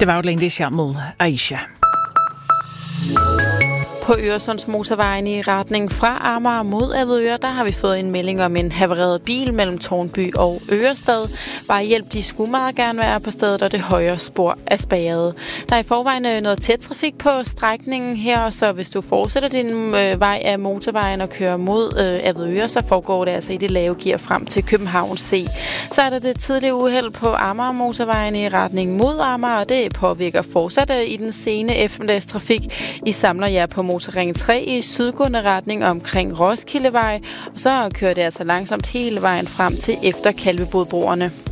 Det var Outlandish med Aisha. På Øresundsmotorvejen i retning fra Amager mod Avedøre, der har vi fået en melding om en havareret bil mellem Tårnby og Ørestad. Vejhjælp, de skulle meget gerne være på stedet, og det højre spor er spærret. Der er i forvejen noget tæt trafik på strækningen her, så hvis du fortsætter din vej af motorvejen og kører mod Avedøre, så foregår det altså i det lave gear frem til København C. Så er der det tidlige uheld på Amager motorvejen i retning mod Amager, og det påvirker fortsat i den sene eftermiddagstrafik. I samler jer på Motorring 3 i sydgående retning omkring Roskildevej, og så kører det altså langsomt hele vejen frem til efter Kalvebodbroerne.